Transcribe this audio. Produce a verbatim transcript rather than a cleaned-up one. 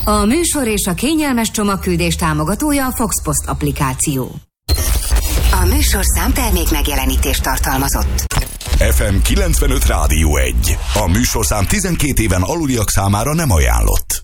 A műsor és a kényelmes csomagküldés támogatója a Foxpost applikáció. A műsor számtermék megjelenítést tartalmazott. ef em kilencvenöt Rádió egy. A műsorszám tizenkét éven aluliak számára nem ajánlott.